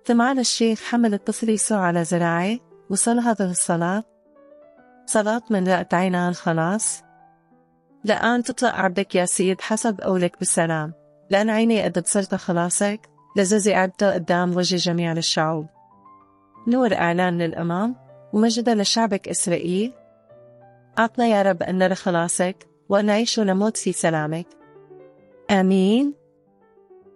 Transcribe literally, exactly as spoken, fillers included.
سمعنا الشيخ حمل الطفل يسوع على ذراعه. وصل هذه الصلاة صلاة من رأت عينها الخلاص. لآن تطلق عبدك يا سيد حسب قولك بالسلام، لأن عيني قد بصرت خلاصك لزازي عبده قدام وجه جميع الشعوب. نور إعلان للأمام ومجد لشعبك إسرائيل. أعطنا يا رب أن نرى خلاصك وأن نعيش ونموت في سلامك. آمين.